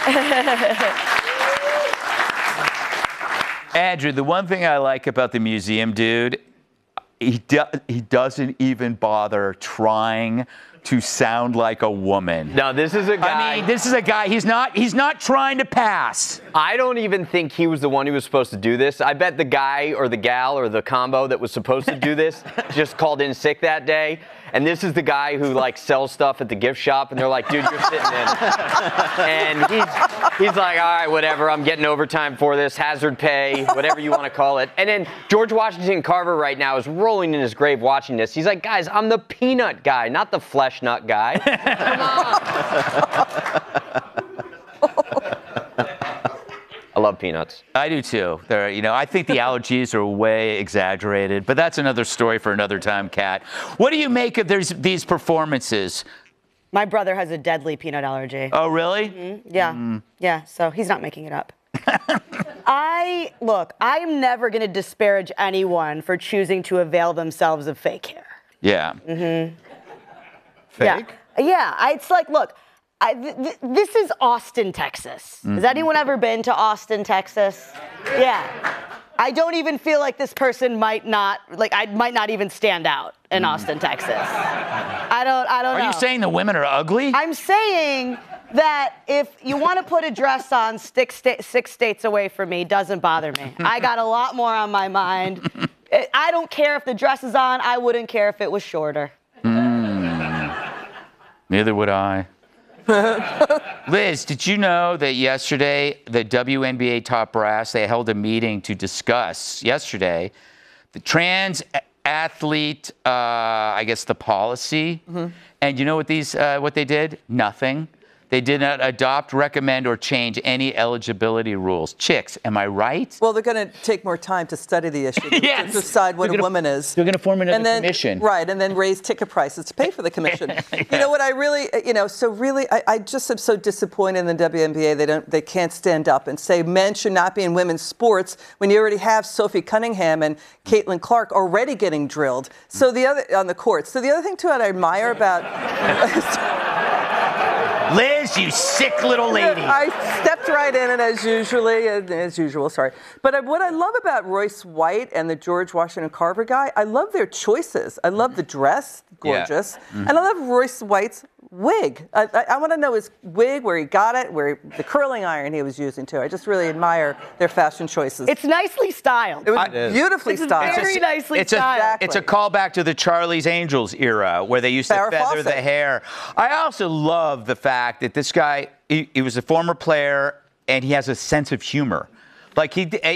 Andrew, the one thing I like about the museum dude, he doesn't even bother trying to sound like a woman. No, this is a guy. I mean, this is a guy. He's not trying to pass. I don't even think he was the one who was supposed to do this. I bet the guy or the gal or the combo that was supposed to do this just called in sick that day. And this is the guy who like sells stuff at the gift shop, and they're like, "Dude, you're sitting in." And he's like, "All right, whatever. I'm getting overtime for this, hazard pay, whatever you want to call it." And then George Washington Carver right now is rolling in his grave watching this. He's like, "Guys, I'm the peanut guy, not the flesh nut guy. Come on." I love peanuts. I do too. I think the allergies are way exaggerated, but that's another story for another time, Kat. What do you make of these performances? My brother has a deadly peanut allergy. Oh, really? Mm-hmm. Yeah. Yeah, so he's not making it up. I am never going to disparage anyone for choosing to avail themselves of fake hair. Yeah. Mm-hmm. Fake? Yeah. It's like, look, this is Austin, Texas. Mm-hmm. Has anyone ever been to Austin, Texas? Yeah. I don't even feel like this person might not even stand out in Austin, Texas. I don't know. Are you saying the women are ugly? I'm saying that if you want to put a dress on 6 states away from me, doesn't bother me. I got a lot more on my mind. I don't care if the dress is on. I wouldn't care if it was shorter. Neither would I. Liz, did you know that yesterday the WNBA top brass, they held a meeting to discuss yesterday the trans athlete, I guess the policy. Mm-hmm. And you know what they did? Nothing. They did not adopt, recommend, or change any eligibility rules. Chicks, am I right? Well, they're going to take more time to study the issue to decide what a woman is. They're going to form another commission. Right, and then raise ticket prices to pay for the commission. Yeah. You know what I really, I just am so disappointed in the WNBA. They can't stand up and say men should not be in women's sports when you already have Sophie Cunningham and Caitlin Clark already getting drilled. So on the courts. So the other thing too I admire about. Liz, you sick little lady. I stepped right in it as usual, sorry. But what I love about Royce White and the George Washington Carver guy, I love their choices. I love the dress, gorgeous. Yeah. Mm-hmm. And I love Royce White's wig. I want to know his wig, where he got it, the curling iron he was using too. I just really admire their fashion choices. It's nicely styled. It was beautifully styled. Very nicely styled. It's a callback to the Charlie's Angels era where they used to feather the hair. I also love the fact that this guy, he was a former player and he has a sense of humor. Like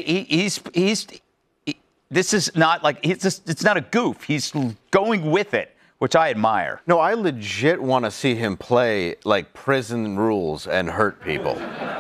this is not like, it's not a goof. He's going with it, which I admire. No, I legit want to see him play like prison rules and hurt people.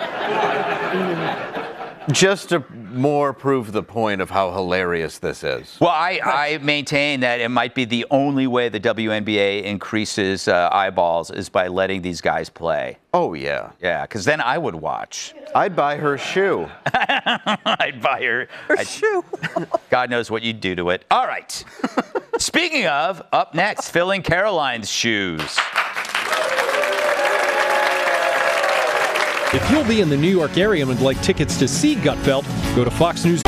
Just to more prove the point of how hilarious this is. Well, I maintain that it might be the only way the WNBA increases eyeballs is by letting these guys play. Oh, yeah. Yeah, because then I would watch. I'd buy her shoe. I'd buy her shoe. God knows what you'd do to it. All right. Speaking of, up next, filling Caroline's shoes. If you'll be in the New York area and would like tickets to see Gutfeld, go to Fox News